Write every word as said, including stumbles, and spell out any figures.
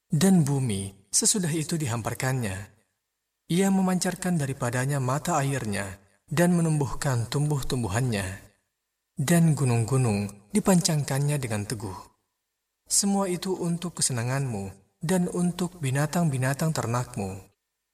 Dan bumi sesudah itu dihamparkannya. Ia memancarkan daripadanya mata airnya dan menumbuhkan tumbuh-tumbuhannya. Dan gunung-gunung dipancangkannya dengan teguh. Semua itu untuk kesenanganmu dan untuk binatang-binatang ternakmu.